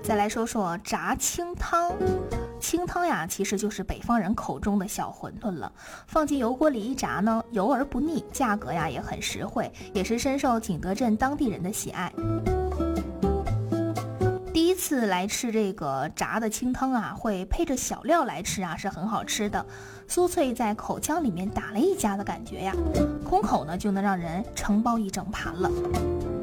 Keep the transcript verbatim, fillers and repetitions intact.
再来说说炸清汤。清汤呀，其实就是北方人口中的小馄饨了。放进油锅里一炸呢，油而不腻，价格呀也很实惠，也是深受景德镇当地人的喜爱。第一次来吃这个炸的清汤啊，会配着小料来吃啊，是很好吃的，酥脆在口腔里面打了一架的感觉呀，空口呢就能让人承包一整盘了。